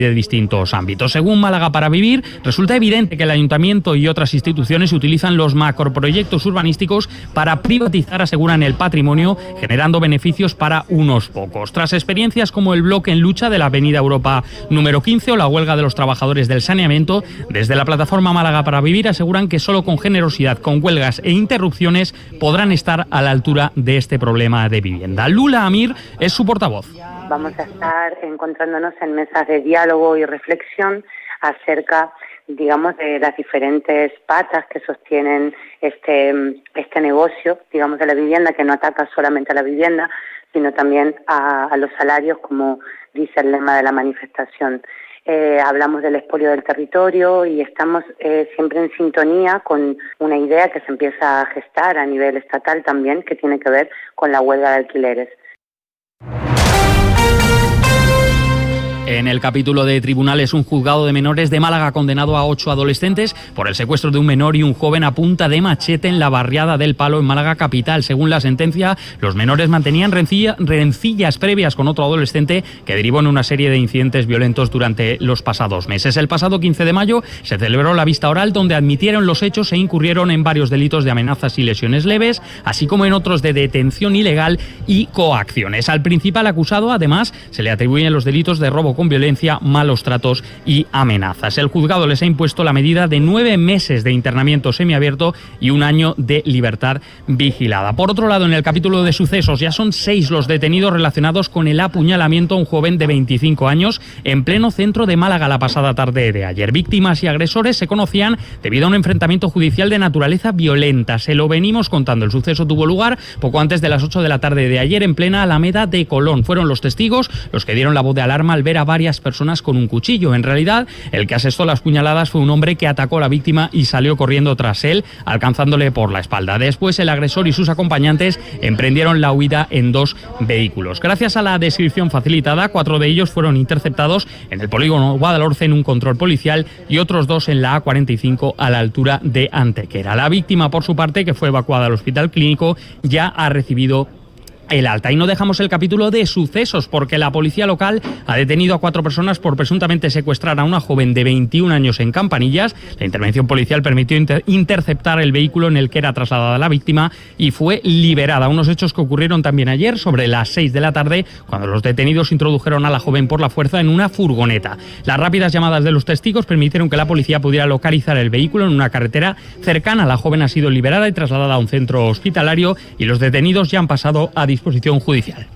de distintos ámbitos. Según Málaga para Vivir, resulta evidente que el Ayuntamiento y otras instituciones utilizan los macroproyectos urbanísticos para privatizar, aseguran, el patrimonio, generando beneficios para unos pocos. Tras experiencias como el bloque en lucha de la Avenida Europa número 15 o la huelga de los trabajadores del saneamiento, desde la plataforma Málaga para Vivir aseguran que solo con generosidad, con huelgas e interrupciones podrán estar a la altura de este problema de vivienda. Lula Amir es su portavoz. Vamos a estar encontrándonos en mesas de diálogo y reflexión acerca, digamos, de las diferentes patas que sostienen este negocio, digamos, de la vivienda, que no ataca solamente a la vivienda, sino también a los salarios, como dice el lema de la manifestación. Hablamos del expolio del territorio y estamos siempre en sintonía con una idea que se empieza a gestar a nivel estatal también, que tiene que ver con la huelga de alquileres. En el capítulo de tribunales, un juzgado de menores de Málaga ha condenado a 8 adolescentes por el secuestro de un menor y un joven a punta de machete en la barriada del Palo, en Málaga capital. Según la sentencia, los menores mantenían rencillas previas con otro adolescente que derivó en una serie de incidentes violentos durante los pasados meses. El pasado 15 de mayo se celebró la vista oral, donde admitieron los hechos e incurrieron en varios delitos de amenazas y lesiones leves, así como en otros de detención ilegal y coacciones. Al principal acusado, además, se le atribuyen los delitos de robo con violencia, malos tratos y amenazas. El juzgado les ha impuesto la medida de 9 meses de internamiento semiabierto y 1 año de libertad vigilada. Por otro lado, en el capítulo de sucesos, ya son 6 los detenidos relacionados con el apuñalamiento a un joven de 25 años en pleno centro de Málaga la pasada tarde de ayer. Víctimas y agresores se conocían debido a un enfrentamiento judicial de naturaleza violenta. Se lo venimos contando. El suceso tuvo lugar poco antes de las 8 de la tarde de ayer en plena Alameda de Colón. Fueron los testigos los que dieron la voz de alarma al ver a varias personas con un cuchillo. En realidad, el que asestó las puñaladas fue un hombre que atacó a la víctima y salió corriendo tras él, alcanzándole por la espalda. Después, el agresor y sus acompañantes emprendieron la huida en 2 vehículos. Gracias a la descripción facilitada, 4 de ellos fueron interceptados en el polígono Guadalhorce en un control policial y otros 2 en la A45 a la altura de Antequera. La víctima, por su parte, que fue evacuada al hospital clínico, ya ha recibido el alta. Y no dejamos el capítulo de sucesos, porque la policía local ha detenido a 4 personas por presuntamente secuestrar a una joven de 21 años en Campanillas. La intervención policial permitió interceptar el vehículo en el que era trasladada la víctima y fue liberada. Unos hechos que ocurrieron también ayer sobre las 6 de la tarde, cuando los detenidos introdujeron a la joven por la fuerza en una furgoneta. Las rápidas llamadas de los testigos permitieron que la policía pudiera localizar el vehículo en una carretera cercana. La joven ha sido liberada y trasladada a un centro hospitalario y los detenidos ya han pasado a disposición judicial.